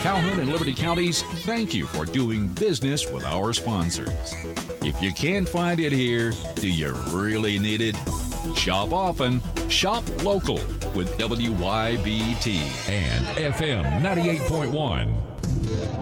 Calhoun and Liberty Counties, thank you for doing business with our sponsors. If you can't find it here, do you really need it? Shop often, shop local with WYBT and FM 98.1.